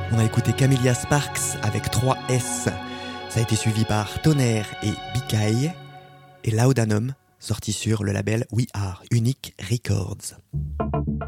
On a écouté Camellia Sparks avec 3 S. Ça a été suivi par Tonnerre et Bikai et Laudanum, sorti sur le label We Are Unique Records.